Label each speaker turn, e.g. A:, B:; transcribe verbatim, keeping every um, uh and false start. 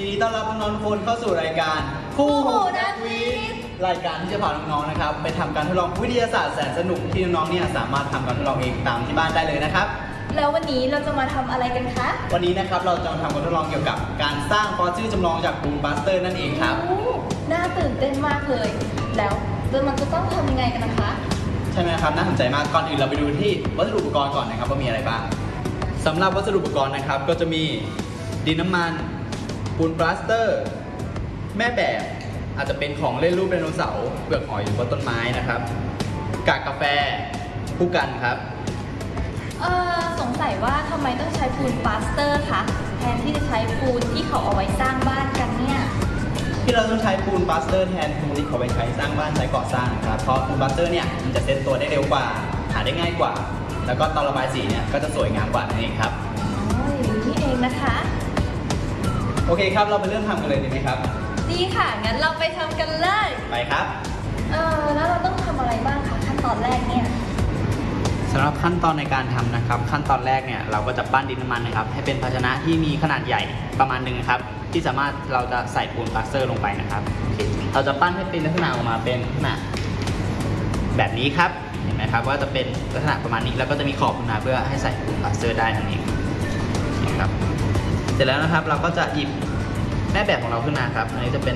A: ดีต้อนรับน้องๆทุกคนเข้าสู่รายการคู่หูนักวิทย์รายการที่จะพาน้องๆนะครับไปทำการทดลองวิทยาศาสตร์แสนสนุกที่น้องๆเนี่ยสามารถทำการทดลองเองตามที่บ้านได้เลยนะครับ
B: แล้ววันนี้เราจะมาทำอะไรกันคะ
A: วันนี้นะครับเราจะมาทำการทดลองเกี่ยวกับการสร้างฟอสซิลจำลองจากปูนปลาสเตอร์นั่นเองครับ
B: น่าตื่นเต้นมากเลยแล้วมันจะต้องทำยังไงกันนะคะ
A: ใช่ไหมครับน่าสนใจมากก่อนอื่นเราไปดูที่วัสดุอุปกรณ์ก่อนนะครับว่ามีอะไรบ้างสำหรับวัสดุอุปกรณ์นะครับก็จะมีดินน้ำมันปูนปลาสเตอร์แม่แบบอาจจะเป็นของเล่นรูปไดโนเสาร์เปลือกหอยหรือว่าต้นไม้นะครับกากกาแฟผู้กันครับ
B: เอ่อสงสัยว่าทำไมต้องใช้ปูนปลาสเตอร์คะแทนที่จะใช้ปูนที่เขาเอาไว้สร้างบ้านกันเนี่ย
A: ที่เราต้องใช้ปูนปลาสเตอร์แทนปูนที่เขาไว้ใช้สร้างบ้านใช้ก่อสร้างนะครับเพราะปูนปลาสเตอร์เนี่ยมันจะเซ็ตตัวได้เร็วกว่าหาได้ง่ายกว่าแล้วก็ตอนระบายสีเนี่ยก็จะสวยงามกว่านั่นเองครับ
B: อ๋ออย่างนี้เองนะคะ
A: โอเคครับเราไปเริ่มทำกันเลยดีไหมครับ
B: ดีค่ะงั้นเราไปทำกันเลย
A: ไปครับ
B: เออแล้วเราต้องทำอะไรบ้างคะขั้นตอนแรกเนี่ย
A: สำหรับขั้นตอนในการทำนะครับขั้นตอนแรกเนี่ยเราก็จะปั้นดินน้ำมันนะครับให้เป็นภาชนะที่มีขนาดใหญ่ประมาณหนึ่งครับที่สามารถเราจะใส่ปูนปลาสเตอร์ลงไปนะครับเราจะปั้นให้เป็นลักษณะออกมาเป็นลักษณะแบบนี้ครับเห็นไหมครับว่าจะเป็นลักษณะประมาณนี้แล้วก็จะมีขอบขึ้นมาเพื่อให้ใส่ปูนปลาสเตอร์ได้นั่นเองนะครับเสร็จแล้วนะครับเราก็จะหยิบแม่แบบของเราขึ้นมาครับอันนี้จะเป็น